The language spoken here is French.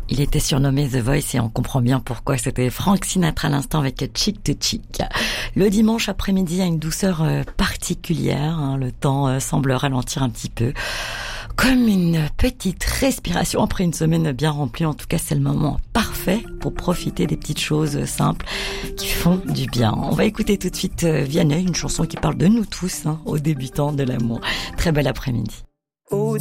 Il était surnommé The Voice et on comprend bien pourquoi. C'était Frank Sinatra à l'instant avec Chick to Chick. Le dimanche après-midi a une douceur particulière. Le temps semble ralentir un petit peu. Comme une petite respiration après une semaine bien remplie. En tout cas, c'est le moment parfait pour profiter des petites choses simples qui font du bien. On va écouter tout de suite Vianney, une chanson qui parle de nous tous, aux débutants de l'amour. Très bel après-midi.